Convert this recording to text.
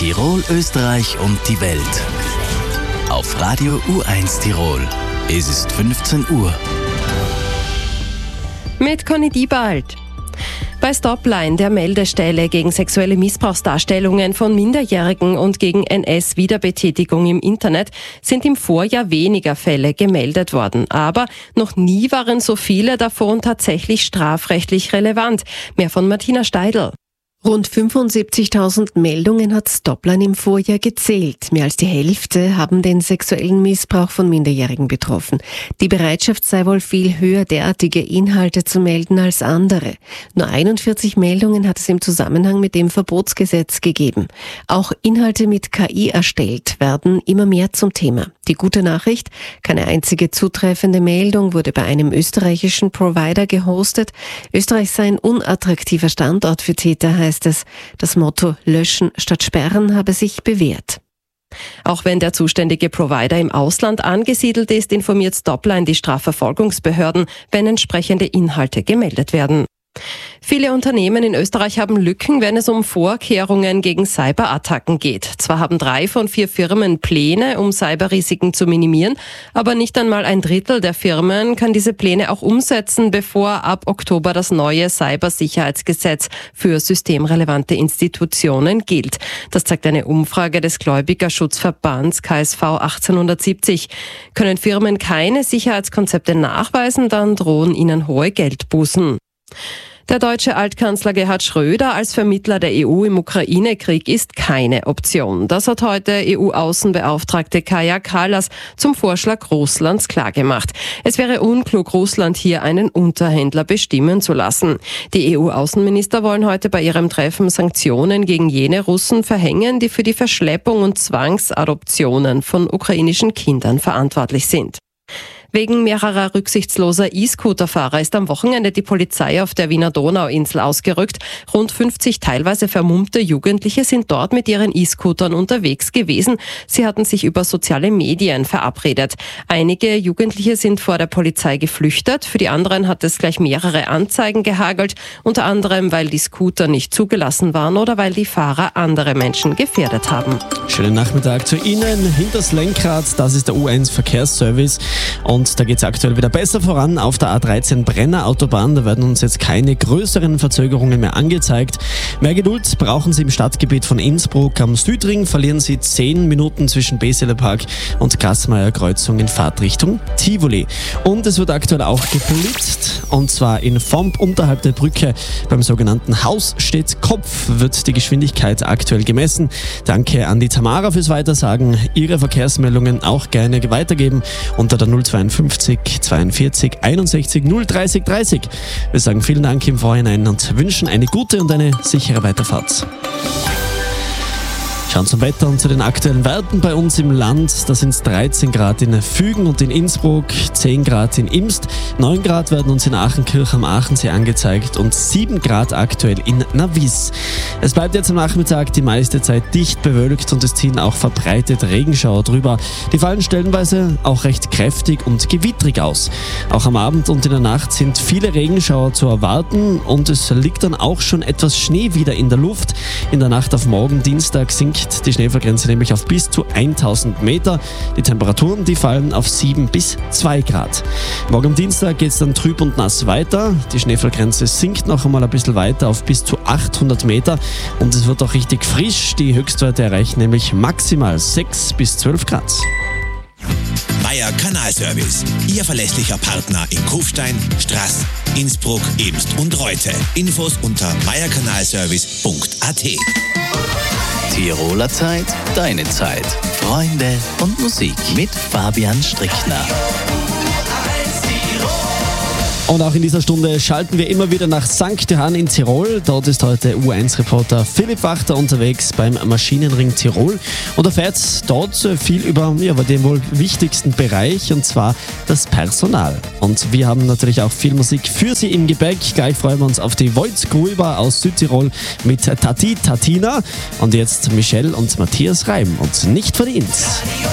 Tirol, Österreich und die Welt. Auf Radio U1 Tirol. Es ist 15 Uhr. Mit Conny Diebald. Bei Stopline, der Meldestelle gegen sexuelle Missbrauchsdarstellungen von Minderjährigen und gegen NS-Wiederbetätigung im Internet, sind im Vorjahr weniger Fälle gemeldet worden. Aber noch nie waren so viele davon tatsächlich strafrechtlich relevant. Mehr von Martina Steidl. Rund 75.000 Meldungen hat Stopline im Vorjahr gezählt. Mehr als die Hälfte haben den sexuellen Missbrauch von Minderjährigen betroffen. Die Bereitschaft sei wohl viel höher, derartige Inhalte zu melden als andere. Nur 41 Meldungen hat es im Zusammenhang mit dem Verbotsgesetz gegeben. Auch Inhalte mit KI erstellt werden immer mehr zum Thema. Die gute Nachricht: keine einzige zutreffende Meldung wurde bei einem österreichischen Provider gehostet. Österreich sei ein unattraktiver Standort für Täter, heißt es. Das Motto Löschen statt Sperren habe sich bewährt. Auch wenn der zuständige Provider im Ausland angesiedelt ist, informiert Stopline die Strafverfolgungsbehörden, wenn entsprechende Inhalte gemeldet werden. Viele Unternehmen in Österreich haben Lücken, wenn es um Vorkehrungen gegen Cyberattacken geht. Zwar haben 3 von 4 Firmen Pläne, um Cyberrisiken zu minimieren, aber nicht einmal ein Drittel der Firmen kann diese Pläne auch umsetzen, bevor ab Oktober das neue Cybersicherheitsgesetz für systemrelevante Institutionen gilt. Das zeigt eine Umfrage des Gläubigerschutzverbands KSV 1870. Können Firmen keine Sicherheitskonzepte nachweisen, dann drohen ihnen hohe Geldbußen. Der deutsche Altkanzler Gerhard Schröder als Vermittler der EU im Ukraine-Krieg ist keine Option. Das hat heute EU-Außenbeauftragte Kaja Kallas zum Vorschlag Russlands klargemacht. Es wäre unklug, Russland hier einen Unterhändler bestimmen zu lassen. Die EU-Außenminister wollen heute bei ihrem Treffen Sanktionen gegen jene Russen verhängen, die für die Verschleppung und Zwangsadoptionen von ukrainischen Kindern verantwortlich sind. Wegen mehrerer rücksichtsloser E-Scooter-Fahrer ist am Wochenende die Polizei auf der Wiener Donauinsel ausgerückt. Rund 50 teilweise vermummte Jugendliche sind dort mit ihren E-Scootern unterwegs gewesen. Sie hatten sich über soziale Medien verabredet. Einige Jugendliche sind vor der Polizei geflüchtet. Für die anderen hat es gleich mehrere Anzeigen gehagelt, unter anderem, weil die Scooter nicht zugelassen waren oder weil die Fahrer andere Menschen gefährdet haben. Schönen Nachmittag zu Ihnen. Hinters Lenkrad, das ist der U1 Verkehrsservice. Und da geht es aktuell wieder besser voran auf der A13 Brenner Autobahn. Da werden uns jetzt keine größeren Verzögerungen mehr angezeigt. Mehr Geduld brauchen Sie im Stadtgebiet von Innsbruck. Am Südring verlieren Sie 10 Minuten zwischen Besele Park und Grassmeier Kreuzung in Fahrtrichtung Tivoli. Und es wird aktuell auch geblitzt. Und zwar in Fomp unterhalb der Brücke beim sogenannten Haus steht Kopf wird die Geschwindigkeit aktuell gemessen. Danke an die Tamara fürs Weitersagen. Ihre Verkehrsmeldungen auch gerne weitergeben unter der 052 42 61 030 30. Wir sagen vielen Dank im Vorhinein und wünschen eine gute und eine sichere Weiterfahrt. Schauen zum Wetter und zu den aktuellen Werten bei uns im Land. Da sind es 13 Grad in Fügen und in Innsbruck, 10 Grad in Imst, 9 Grad werden uns in Aachenkirch am Aachensee angezeigt und 7 Grad aktuell in Navis. Es bleibt jetzt am Nachmittag die meiste Zeit dicht bewölkt und es ziehen auch verbreitet Regenschauer drüber. Die fallen stellenweise auch recht kräftig und gewittrig aus. Auch am Abend und in der Nacht sind viele Regenschauer zu erwarten und es liegt dann auch schon etwas Schnee wieder in der Luft. In der Nacht auf morgen Dienstag sinkt die Schneefallgrenze nämlich auf bis zu 1000 Meter. Die Temperaturen, die fallen auf 7 bis 2 Grad. Morgen am Dienstag geht es dann trüb und nass weiter. Die Schneefallgrenze sinkt noch einmal ein bisschen weiter auf bis zu 800 Meter. Und es wird auch richtig frisch. Die Höchstwerte erreichen nämlich maximal 6 bis 12 Grad. Meier Kanalservice, Ihr verlässlicher Partner in Kufstein, Straß, Innsbruck, Emst und Reute. Infos unter meierkanalservice.at. Tiroler Zeit, deine Zeit. Freunde und Musik mit Fabian Strickner. Und auch in dieser Stunde schalten wir immer wieder nach St. Johann in Tirol. Dort ist heute U1-Reporter Philipp Wachter unterwegs beim Maschinenring Tirol und erfährt dort viel über den wohl wichtigsten Bereich, und zwar das Personal. Und wir haben natürlich auch viel Musik für Sie im Gepäck. Gleich freuen wir uns auf die Voits Gruber aus Südtirol mit Tati Tatina und jetzt Michelle und Matthias Reim und nicht verdient.